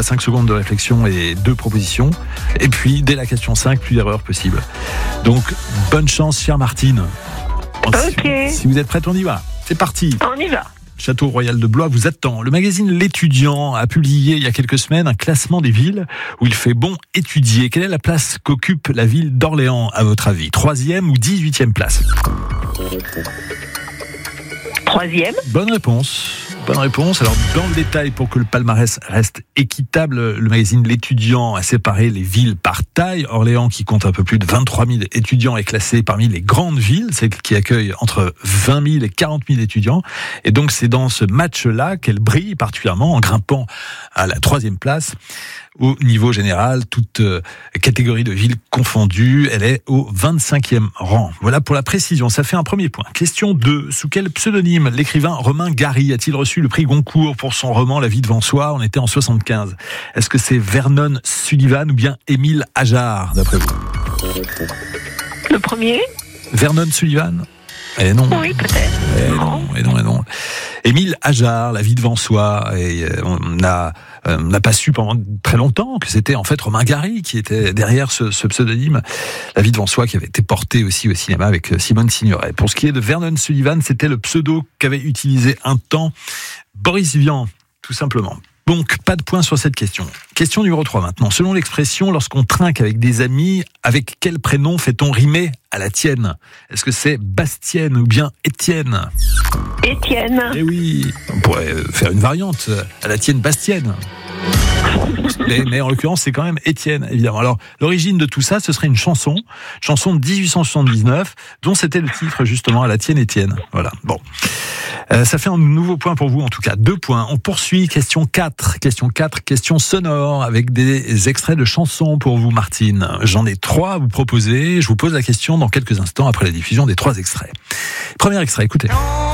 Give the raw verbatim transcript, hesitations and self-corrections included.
cinq secondes de réflexion et deux propositions. Et puis, dès la question cinq, plus d'erreurs possibles. Donc, bonne chance, chère Martine. Ok. Si, si vous êtes prête, on y va. C'est parti. On y va. Château Royal de Blois vous attend. Le magazine L'Étudiant a publié il y a quelques semaines un classement des villes où il fait bon étudier. Quelle est la place qu'occupe la ville d'Orléans, à votre avis? Troisième ou dix-huitième place? Troisième. Bonne réponse. Bonne réponse. Alors, dans le détail, pour que le palmarès reste équitable, le magazine L'Étudiant a séparé les villes par taille. Orléans, qui compte un peu plus de vingt-trois mille étudiants, est classé parmi les grandes villes, celles qui accueillent entre vingt mille et quarante mille étudiants. Et donc, c'est dans ce match-là qu'elle brille particulièrement en grimpant à la troisième place. Au niveau général, toute euh, catégorie de villes confondues, elle est au vingt-cinquième rang. Voilà pour la précision, ça fait un premier point. Question deux. Sous quel pseudonyme l'écrivain Romain Gary a-t-il reçu le prix Goncourt pour son roman La vie devant soi? On était en soixante-quinze. Est-ce que c'est Vernon Sullivan ou bien Émile Ajar, d'après vous? Le premier? Vernon Sullivan? Eh non. Oui, peut-être. Eh non, eh non, eh non. Émile Ajar, La vie devant soi, et on a, on n'a pas su pendant très longtemps que c'était en fait Romain Gary qui était derrière ce, ce pseudonyme. La vie devant soi qui avait été porté aussi au cinéma avec Simone Signoret. Pour ce qui est de Vernon Sullivan, c'était le pseudo qu'avait utilisé un temps Boris Vian, tout simplement. Donc, pas de point sur cette question. Question numéro trois maintenant. Selon l'expression, lorsqu'on trinque avec des amis, avec quel prénom fait-on rimer à la tienne? Est-ce que c'est Bastienne ou bien Étienne? Étienne. Eh oui, on pourrait faire une variante à la tienne Bastienne. Mais, mais en l'occurrence, c'est quand même Étienne, évidemment. Alors, l'origine de tout ça, ce serait une chanson, chanson de dix-huit cent soixante-dix-neuf, dont c'était le titre justement à la tienne Étienne. Voilà, bon. Euh, ça fait un nouveau point pour vous, en tout cas. Deux points. On poursuit. Question quatre. Question quatre. Question sonore avec des extraits de chansons pour vous, Martine. J'en ai trois à vous proposer. Je vous pose la question dans quelques instants après la diffusion des trois extraits. Premier extrait, écoutez.